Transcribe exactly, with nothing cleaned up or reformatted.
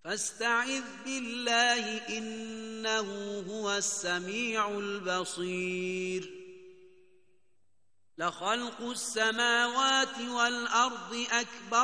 فاستعذ بالله إنه هو السميع البصير. لخلق السماوات والأرض أكبر